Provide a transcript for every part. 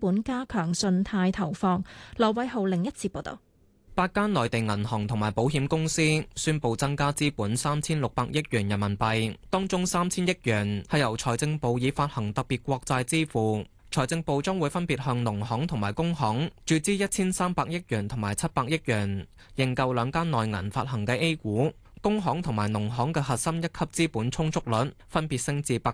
本加強信貸投放。羅偉浩另一節報道。 8間內地銀行同埋保險公司宣布增加資本3600億元人民幣，當中3000億元係由財政部以發行特別國債支付。財政部將會分別向農行同埋工行注資1300億元同埋700億元，認購兩間內銀發行嘅 A 股。工行同埋農行嘅核心一級資本充足率分別升至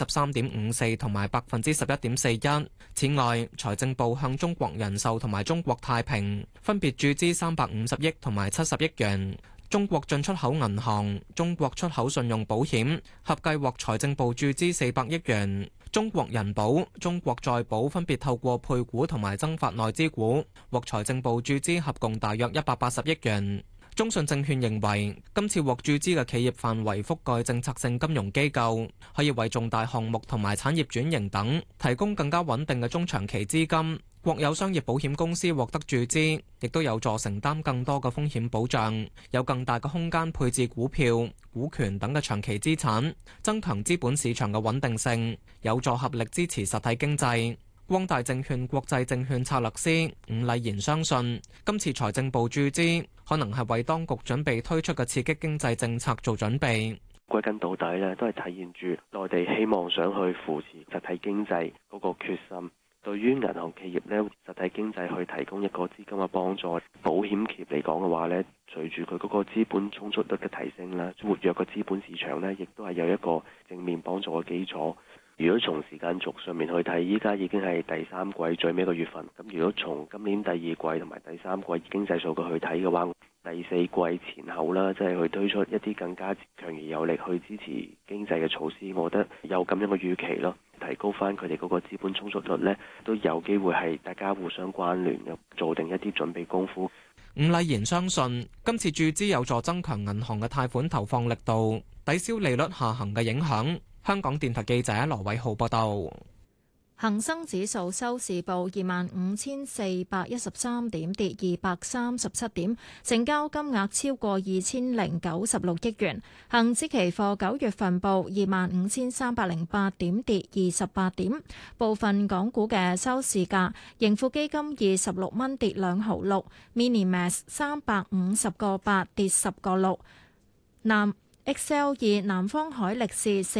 13.54%同埋11.41%。此外，財政部向中國人壽同埋中國太平分別注資350億同埋70億元。中國進出口銀行、中國出口信用保險合計獲財政部注資400億元。中國人保、中國再保分別透過配股同埋增發內資股獲財政部注資合共大約180億元。中信證券認為，今次獲注資嘅企業範圍覆蓋政策性金融機構，可以為重大項目同埋產業轉型等提供更加穩定嘅中長期資金。國有商業保險公司獲得注資，亦都有助承擔更多嘅風險保障，有更大嘅空間配置股票、股權等嘅長期資產，增強資本市場嘅穩定性，有助合力支持實體經濟。光大證券國際證券策略師伍禮賢相信，今次財政部注資可能係為當局準備推出嘅刺激經濟政策做準備。 歸根到底咧，都係體現住內地希望想去扶持實體經濟嗰個決心。對於銀行企業咧，實體經濟去提供一個資金嘅幫助。保險企業嚟講嘅話咧，隨住佢嗰個資本充足率嘅提升啦，活躍嘅資本市場咧，亦都係有一個正面幫助嘅基礎。如果從時間軸上面去睇，依家已經係第三季最尾一個月份。咁如果從今年第二季同埋第三季經濟數據去睇嘅話，第四季前後啦，即係去推出一啲更加強而有力去支持經濟嘅措施，我覺得有咁樣嘅預期咯，提高翻佢哋嗰個資本充足率呢，都有機會係大家互相關聯嘅，做定一啲準備功夫。 伍禮賢相信今次注資有助增強銀行嘅貸款投放力度，抵消利率下行嘅影響。香港電台記者羅偉浩報道。 恒生指數收市報25,413點，跌237點，成交金額超過2096億元。恒指期貨9月份報25,308點，跌28點。部分港股嘅收市價：盈富基金26蚊跌2毫6 ，Minimax 350個8跌10個6，XL2 南方海力士